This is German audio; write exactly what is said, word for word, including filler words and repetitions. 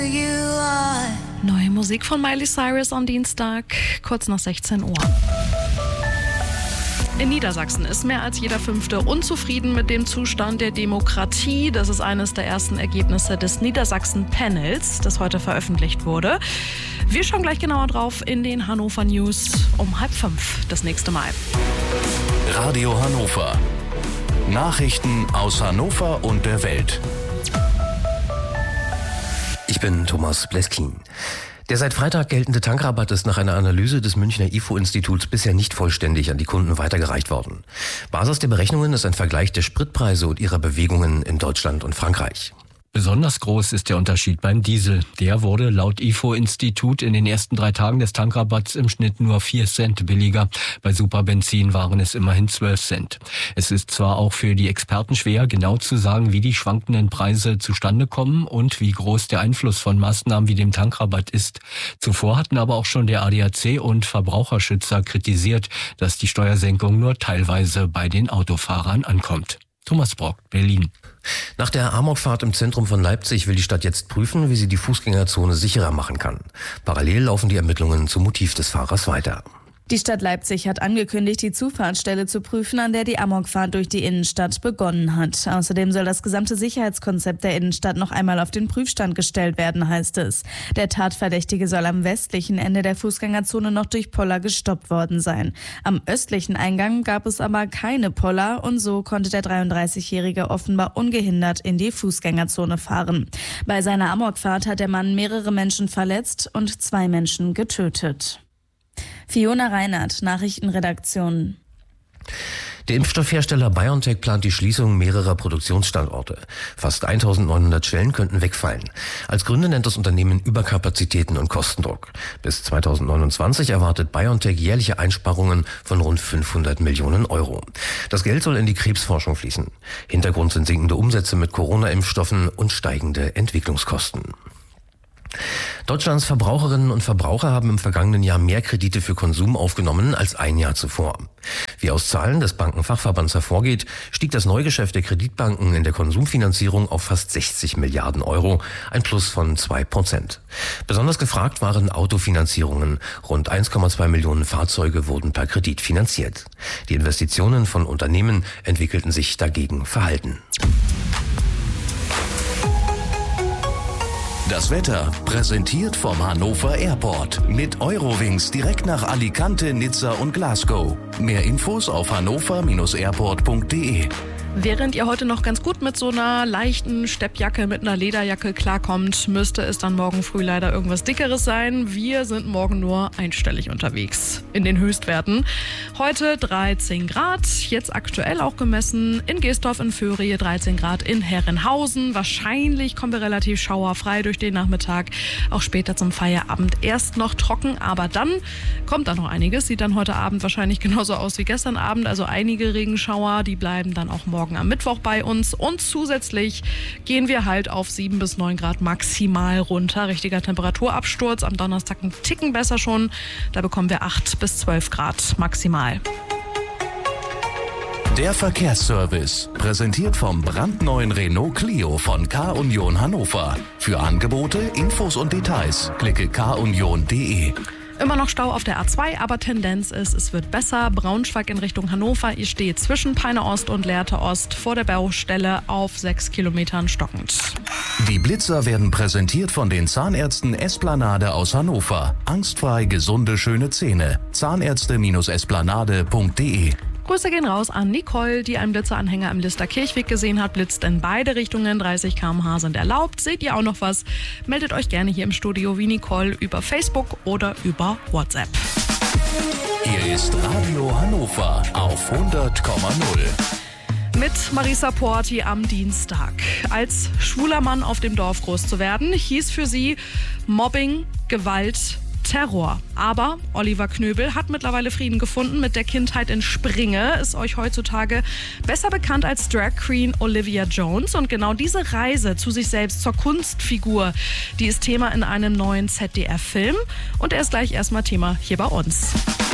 Neue Musik von Miley Cyrus am Dienstag, kurz nach sechzehn Uhr. In Niedersachsen ist mehr als jeder Fünfte unzufrieden mit dem Zustand der Demokratie. Das ist eines der ersten Ergebnisse des Niedersachsen-Panels, das heute veröffentlicht wurde. Wir schauen gleich genauer drauf in den Hannover News um halb fünf das nächste Mal. Radio Hannover. Nachrichten aus Hannover und der Welt. Ich bin Thomas Bleskin. Der seit Freitag geltende Tankrabatt ist nach einer Analyse des Münchner I F O-Instituts bisher nicht vollständig an die Kunden weitergereicht worden. Basis der Berechnungen ist ein Vergleich der Spritpreise und ihrer Bewegungen in Deutschland und Frankreich. Besonders groß ist der Unterschied beim Diesel. Der wurde laut I F O-Institut in den ersten drei Tagen des Tankrabatts im Schnitt nur vier Cent billiger. Bei Superbenzin waren es immerhin zwölf Cent. Es ist zwar auch für die Experten schwer, genau zu sagen, wie die schwankenden Preise zustande kommen und wie groß der Einfluss von Maßnahmen wie dem Tankrabatt ist. Zuvor hatten aber auch schon der A D A C und Verbraucherschützer kritisiert, dass die Steuersenkung nur teilweise bei den Autofahrern ankommt. Thomas Brock, Berlin. Nach der Amokfahrt im Zentrum von Leipzig will die Stadt jetzt prüfen, wie sie die Fußgängerzone sicherer machen kann. Parallel laufen die Ermittlungen zum Motiv des Fahrers weiter. Die Stadt Leipzig hat angekündigt, die Zufahrtsstelle zu prüfen, an der die Amokfahrt durch die Innenstadt begonnen hat. Außerdem soll das gesamte Sicherheitskonzept der Innenstadt noch einmal auf den Prüfstand gestellt werden, heißt es. Der Tatverdächtige soll am westlichen Ende der Fußgängerzone noch durch Poller gestoppt worden sein. Am östlichen Eingang gab es aber keine Poller und so konnte der dreiunddreißigjährige offenbar ungehindert in die Fußgängerzone fahren. Bei seiner Amokfahrt hat der Mann mehrere Menschen verletzt und zwei Menschen getötet. Fiona Reinhardt, Nachrichtenredaktion. Der Impfstoffhersteller BioNTech plant die Schließung mehrerer Produktionsstandorte. Fast eintausendneunhundert Stellen könnten wegfallen. Als Gründe nennt das Unternehmen Überkapazitäten und Kostendruck. Bis zweitausendneunundzwanzig erwartet BioNTech jährliche Einsparungen von rund fünfhundert Millionen Euro. Das Geld soll in die Krebsforschung fließen. Hintergrund sind sinkende Umsätze mit Corona-Impfstoffen und steigende Entwicklungskosten. Deutschlands Verbraucherinnen und Verbraucher haben im vergangenen Jahr mehr Kredite für Konsum aufgenommen als ein Jahr zuvor. Wie aus Zahlen des Bankenfachverbands hervorgeht, stieg das Neugeschäft der Kreditbanken in der Konsumfinanzierung auf fast sechzig Milliarden Euro, ein Plus von zwei Prozent. Besonders gefragt waren Autofinanzierungen. Rund eins Komma zwei Millionen Fahrzeuge wurden per Kredit finanziert. Die Investitionen von Unternehmen entwickelten sich dagegen verhalten. Das Wetter präsentiert vom Hannover Airport. Mit Eurowings direkt nach Alicante, Nizza und Glasgow. Mehr Infos auf hannover Bindestrich airport punkt de. Während ihr heute noch ganz gut mit so einer leichten Steppjacke, mit einer Lederjacke klarkommt, müsste es dann morgen früh leider irgendwas Dickeres sein. Wir sind morgen nur einstellig unterwegs in den Höchstwerten. Heute dreizehn Grad, jetzt aktuell auch gemessen in Geesdorf in Föhrie, dreizehn Grad in Herrenhausen. Wahrscheinlich kommen wir relativ schauerfrei durch den Nachmittag, auch später zum Feierabend erst noch trocken, aber dann kommt da noch einiges. Sieht dann heute Abend wahrscheinlich genauso aus wie gestern Abend, also einige Regenschauer, die bleiben dann auch morgen am Mittwoch bei uns und zusätzlich gehen wir halt auf sieben bis neun Grad maximal runter. Richtiger Temperaturabsturz, am Donnerstag ein Ticken besser schon, da bekommen wir acht bis zwölf Grad maximal. Der Verkehrsservice, präsentiert vom brandneuen Renault Clio von K-Union Hannover. Für Angebote, Infos und Details klicke k union punkt de. Immer noch Stau auf der A zwei, aber Tendenz ist, es wird besser. Braunschweig in Richtung Hannover. Ihr steht zwischen Peine Ost und Lehrte Ost vor der Baustelle auf sechs Kilometern stockend. Die Blitzer werden präsentiert von den Zahnärzten Esplanade aus Hannover. Angstfrei gesunde, schöne Zähne. Zahnärzte Esplanade punkt de. Grüße gehen raus an Nicole, die einen Blitzeranhänger im Lister Kirchweg gesehen hat. Blitzt in beide Richtungen, dreißig Kilometer pro Stunde sind erlaubt. Seht ihr auch noch was? Meldet euch gerne hier im Studio wie Nicole über Facebook oder über WhatsApp. Hier ist Radio Hannover auf hundert Komma null. Mit Marisa Porti am Dienstag. Als schwuler Mann auf dem Dorf groß zu werden, hieß für sie Mobbing, Gewalt, Terror. Aber Oliver Knöbel hat mittlerweile Frieden gefunden mit der Kindheit in Springe, ist euch heutzutage besser bekannt als Drag Queen Olivia Jones. Und genau diese Reise zu sich selbst, zur Kunstfigur, die ist Thema in einem neuen Z D F-Film. Und er ist gleich erstmal Thema hier bei uns.